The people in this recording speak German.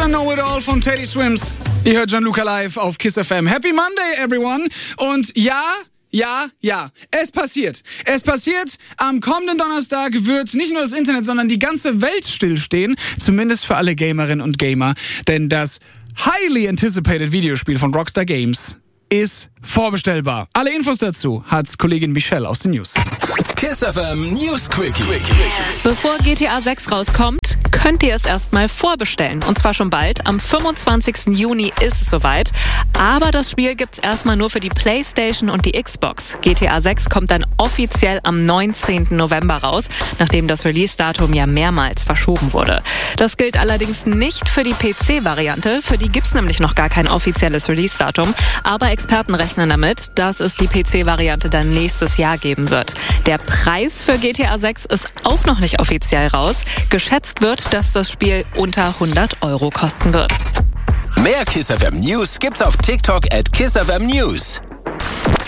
Know It All von Teddy Swims. Ihr hört Gianluca live auf Kiss FM. Happy Monday, everyone. Und ja, es passiert. Es passiert, am kommenden Donnerstag wird nicht nur das Internet, sondern die ganze Welt stillstehen. Zumindest für alle Gamerinnen und Gamer. Denn das highly anticipated Videospiel von Rockstar Games ist vorbestellbar. Alle Infos dazu hat Kollegin Michelle aus den News. Kiss FM News Quickie. Bevor GTA 6 rauskommt, könnt ihr es erstmal vorbestellen. Und zwar schon bald. Am 25. Juni ist es soweit. Aber das Spiel gibt's erstmal nur für die PlayStation und die Xbox. GTA 6 kommt dann offiziell am 19. November raus, nachdem das Release-Datum ja mehrmals verschoben wurde. Das gilt allerdings nicht für die PC-Variante. Für die gibt's nämlich noch gar kein offizielles Release-Datum. Aber Experten rechnen damit, dass es die PC-Variante dann nächstes Jahr geben wird. Der Preis für GTA 6 ist auch noch nicht offiziell raus. Geschätzt wird, dass das Spiel unter 100 € kosten wird. Mehr Kiss FM News gibt's auf TikTok @KissFM News.